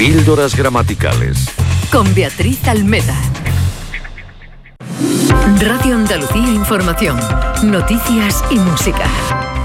Píldoras gramaticales. Con Beatriz Almeda. Radio Andalucía Información. Noticias y música.